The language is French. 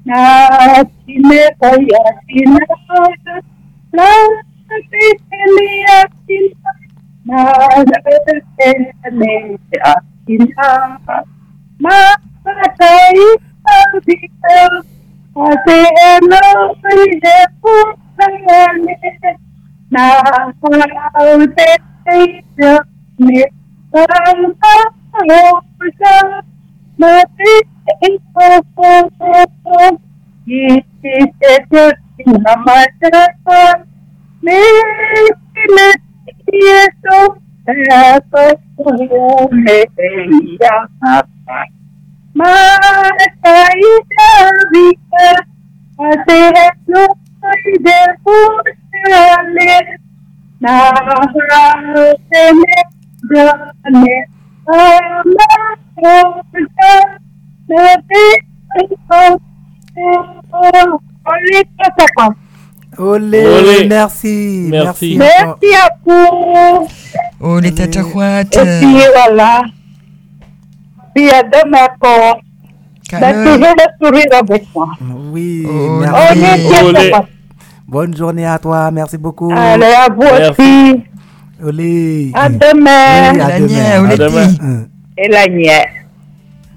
na tine kaya tina la telia tina na ne tina ma tai avita ate no ide putane na aute ne santa rosa mati Olé, merci. Merci à vous. Olé, tata Chouat. Et puis voilà. Puis à demain encore. Toujours le sourire avec moi. Oui, merci. Bonne journée à toi, merci beaucoup. Allez, à vous aussi. Olé. À demain. Oui, à demain. Et la Et la nière.